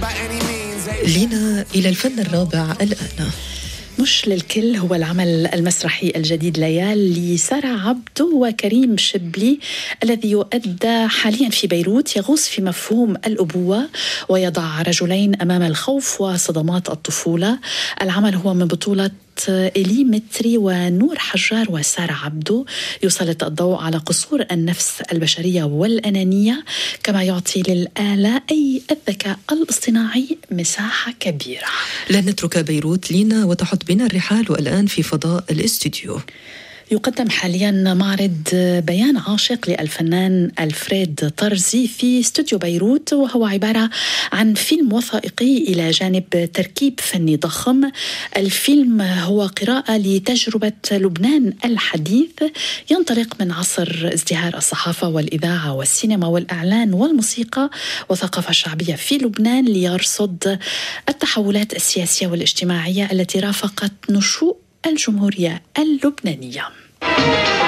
لينا إلى الفن الرابع الآن. مش للكل هو العمل المسرحي الجديد ليال لسارة عبدو وكريم شبلي الذي يؤدى حاليا في بيروت، يغوص في مفهوم الأبوة ويضع رجلين أمام الخوف وصدمات الطفولة. العمل هو من بطولة إلي متري ونور حجار وسارة عبدو، يسلط الضوء على قصور النفس البشرية والأنانية، كما يعطي للآلة أي الذكاء الاصطناعي مساحة كبيرة. لا نترك بيروت لينا وتحط بنا الرحال والآن في فضاء الاستوديو. يقدم حاليا معرض بيان عاشق للفنان ألفريد طرزي في استوديو بيروت، وهو عبارة عن فيلم وثائقي إلى جانب تركيب فني ضخم. الفيلم هو قراءة لتجربة لبنان الحديث، ينطلق من عصر ازدهار الصحافة والإذاعة والسينما والإعلان والموسيقى والثقافة الشعبية في لبنان، ليرصد التحولات السياسية والاجتماعية التي رافقت نشوء الجمهورية اللبنانية.